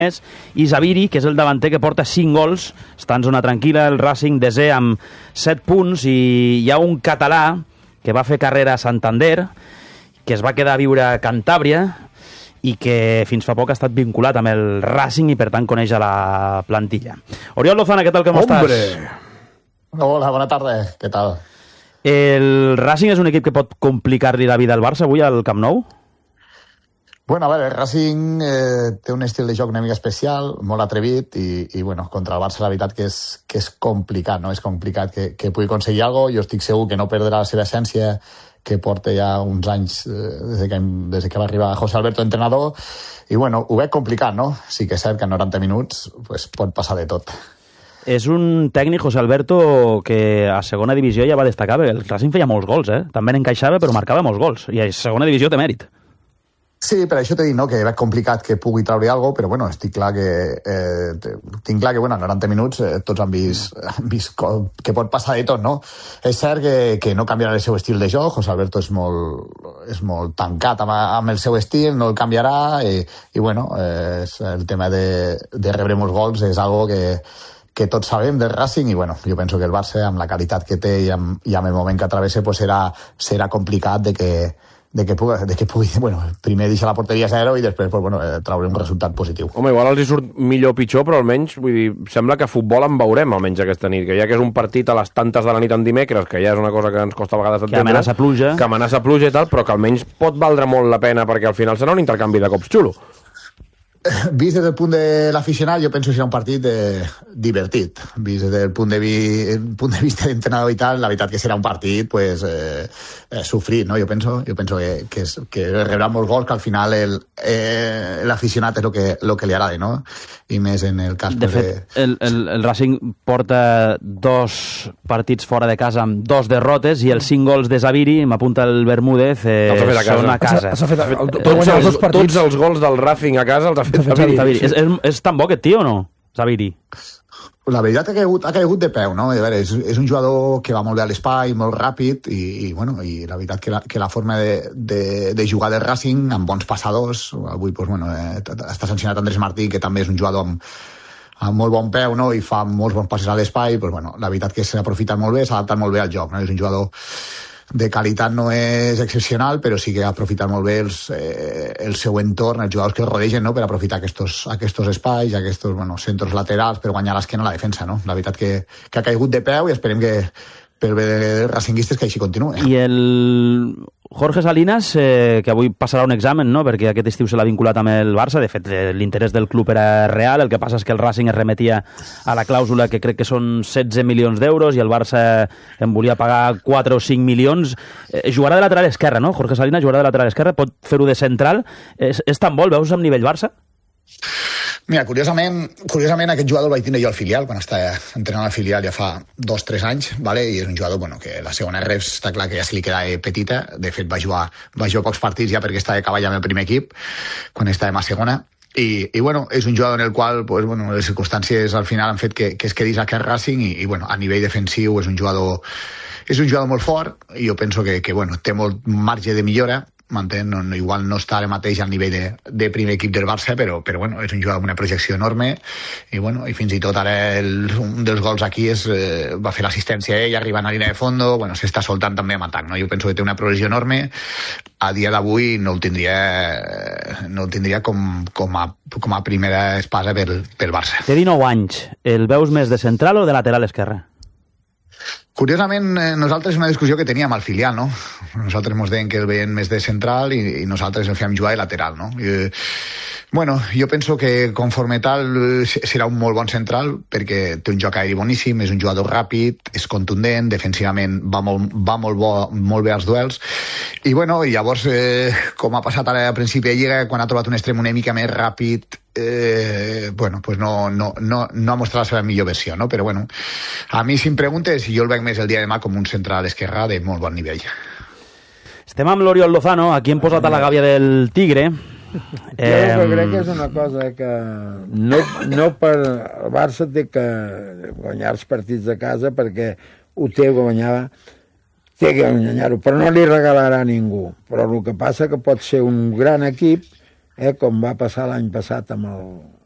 i Zaviri, que és el davanter que porta 5 gols, està en zona tranquil·la, el Racing desè amb 7 punts, i hi ha un català que va fer carrera a Santander, que es va quedar a viure a Cantàbria i que fins fa poc ha estat vinculat amb el Racing i per tant coneix a la plantilla. Oriol Lozana, què tal, com estàs? Hola, bona tarda, què tal? El Racing és un equip que pot complicar-li la vida al Barça avui al Camp Nou? Bueno, a veure, el Racing té un estil de joc una mica especial, molt atrevit, i bueno, contra el Barça la veritat que és complicat, no? És complicat que pugui aconseguir alguna cosa. Jo estic segur que no perdrà la seva essència, que porta ja uns anys des que va arribar José Alberto entrenador, i bueno, ho veig complicat, no? Sí que és cert que en 90 minuts pues, pot passar de tot. És un tècnic, José Alberto, que a segona divisió ja va destacar, perquè el Racing feia molts gols, també n'encaixava, però marcava molts gols, i a segona divisió té mèrit. Sí, per això t'he dit, no?, que veig complicat que pugui treure alguna cosa, però bueno, estic clar que tinc clar que bueno, en 90 minuts tots han vist que pot passar de tot, no? És cert que no canviarà el seu estil de joc. José Alberto és molt tancat amb el seu estil, no el canviarà, i bueno, el tema de rebre molts gols és algo que tots sabem del Racing, i bueno, jo penso que el Barça, amb la qualitat que té i amb el moment que travessa, pues serà complicat de que pugui, bueno, primer deixar la porteria a zero i després, pues, bueno, traure un resultat positiu. Home, igual els hi surt millor o pitjor, però almenys, vull dir, sembla que futbol en veurem almenys aquesta nit, que ja que és un partit a les tantes de la nit en dimecres, que ja és una cosa que ens costa a vegades entendre, que amenaça pluja i tal, però que almenys pot valdre molt la pena perquè al final serà un intercanvi de cops xulo. Vist des del punt de l'aficionat, jo penso que serà un partit divertit. Vist des del punt de vista d'entrenador i tal, la veritat que serà un partit pues, sofrit, no? Jo penso que rebrà molts gols, que al final l'aficionat és el que li agrada, no? I més en el cas... De fet, el Racing porta 2 partits fora de casa amb 2 derrotes, i els 5 gols de Zaviri, m'apunta el Bermúdez, són a casa. Tots els gols del Racing a casa els ha fet Zaviri. És tan bo aquest tio o no, Zaviri? La veritat ha caigut de peu, no? A veure, és un jugador que va molt bé a l'espai, molt ràpid, i la veritat que la forma de jugar del Racing amb bons passadors, avui pues, bueno, està sancionat Andrés Martí, que també és un jugador amb molt bon peu, no? I fa molts bons passes a l'espai, pues, bueno, la veritat que s'ha aprofitat molt bé, s'ha adaptat molt bé al joc, no? És un jugador de qualitat, no és excepcional, però sí que ha aprofitat molt bé el seu entorn, els jugadors que el rodegen, no?, per aprofitar aquests espais, aquests centres laterals, per guanyar l'esquena a la defensa, no? La veritat que ha caigut de peu, i esperem que per bé de racinguistes que així continuï. I el Jorge Salinas, que avui passarà un examen, no?, perquè aquest estiu se l'ha vinculat amb el Barça. De fet, l'interès del club era real, el que passa és que el Racing es remetia a la clàusula, que crec que són 16 milions d'euros, i el Barça en volia pagar 4 o 5 milions. Jugarà de lateral esquerre, no? Jorge Salinas jugarà de lateral esquerre, pot fer-ho de central. És tan bo, el veus amb nivell Barça? Mira, curiosament aquest jugador el vaig tindre jo al filial, quan estava entrenant al filial ja fa 2-3 anys, vale? I és un jugador que la segona reps està clar que ja se li quedava petita. De fet va jugar pocs partits ja perquè estava a cavall amb el primer equip quan estàvem a segona, i bueno, és un jugador en el qual pues, bueno, les circumstàncies al final han fet que es quedis a aquest Racing, i bueno, a nivell defensiu és un jugador molt fort, i jo penso que bueno, té molt marge de millora. M'entén? Igual no està ara mateix al nivell de primer equip del Barça, però bueno, és un jugador amb una projecció enorme, i bueno, i fins i tot ara un dels gols aquí va fer l'assistència a ell arribant a línia de fondo. Bueno, s'està soltant també amb atac, no? Jo penso que té una progressió enorme. A dia d'avui no el tindria com a primera espasa pel Barça. Té 19 anys. El veus més de central o de lateral esquerre? Curiosament, nosaltres és una discussió que teníem al filial, no? Nosaltres ens deien que el veien més de central, i nosaltres el fèiem jugar de lateral, no? Bueno, jo penso que conforme tal serà un molt bon central, perquè té un joc aeri boníssim, és un jugador ràpid, és contundent, defensivament va molt bé als duels, i bueno, i llavors, com ha passat ara a principi de Lliga, quan ha trobat un extrem una mica més ràpid, bueno, pues no ha mostrat la seva millor versió, no? Però bueno, a mi si em preguntes, jo el veig més el dia de demà com un central esquerrà de molt bon nivell. Estem amb l'Oriol Lozano, aquí hem posat a la gàbia del Tigre. Jo crec que és una cosa que no per el Barça té que guanyar els partits de casa, perquè ho té que guanyar-ho, però no li regalarà a ningú. Però el que passa que pot ser un gran equip, com va passar l'any passat amb el